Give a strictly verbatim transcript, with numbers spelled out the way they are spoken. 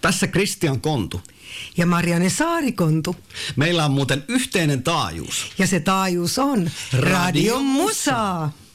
Tässä Kristian Kontu. Ja Marianne Saarikontu. Meillä on muuten yhteinen taajuus. Ja se taajuus on Radio Musa.